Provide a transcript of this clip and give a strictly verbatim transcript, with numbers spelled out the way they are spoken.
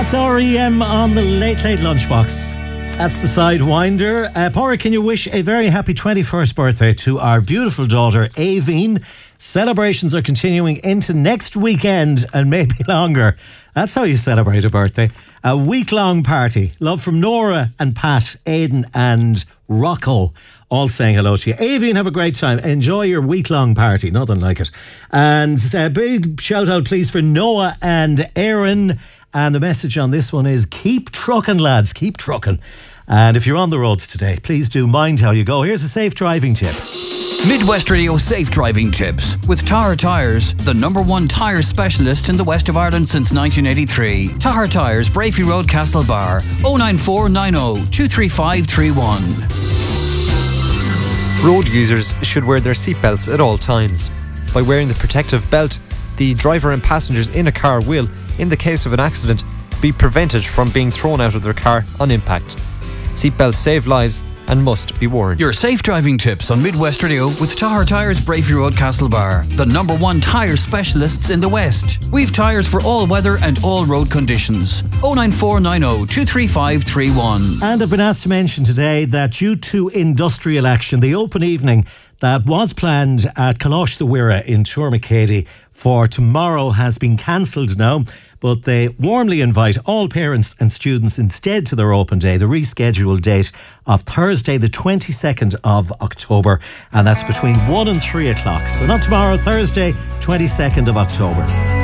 That's R E M on the Late Late Lunchbox. That's the Sidewinder. Uh, Pádraig, can you wish a very happy twenty-first birthday to our beautiful daughter, Aoibhín? Celebrations are continuing into next weekend and maybe longer. That's how you celebrate a birthday. A week-long party. Love from Nora and Pat, Aidan and Rocco, all saying hello to you. Aoibhín, have a great time. Enjoy your week-long party. Nothing like it. And a big shout-out, please, for Noah and Aaron. And the message on this one is keep trucking, lads. Keep trucking. And if you're on the roads today, please do mind how you go. Here's a safe driving tip. Midwest Radio Safe Driving Tips with Tahar Tyres, the number one tyre specialist in the west of Ireland since nineteen eighty-three. Tahar Tyres, Brafey Road, Castlebar. oh nine four nine oh two three five three one. Road users should wear their seatbelts at all times. By wearing the protective belt, the driver and passengers in a car will, in the case of an accident, be prevented from being thrown out of their car on impact. Seatbelts save lives and must be worn. Your safe driving tips on Midwest Radio with Tahar Tyres, Brafey Road, Castlebar, the number one tyre specialists in the West. We've tyres for all weather and all road conditions. oh nine four nine oh two three five three one. And I've been asked to mention today that due to industrial action, the open evening that was planned at Coláiste the Mhuire in Tourmakeady for tomorrow has been cancelled now, but they warmly invite all parents and students instead to their open day, the rescheduled date of Thursday the twenty-second of October, and that's between one and three o'clock. So not tomorrow, Thursday twenty-second of October.